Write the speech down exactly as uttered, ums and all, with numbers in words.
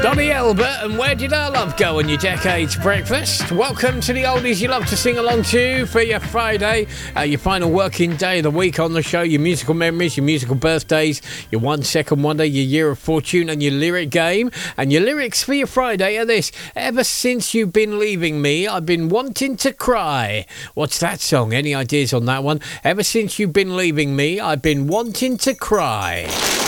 Donny Elbert and Where Did Our Love Go on your Decades Breakfast. Welcome to the oldies you love to sing along to for your Friday, uh, your final working day of the week on the show, your musical memories, your musical birthdays, your one second wonder, your year of fortune and your lyric game. And your lyrics for your Friday are this: ever since you've been leaving me, I've been wanting to cry. What's that song? Any ideas on that one? Ever since you've been leaving me, I've been wanting to cry.